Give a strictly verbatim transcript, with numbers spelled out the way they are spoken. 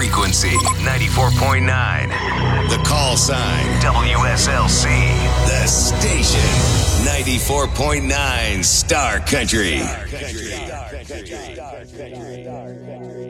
frequency ninety-four point nine. The call sign W S L C. The station ninety-four point nine Star Country.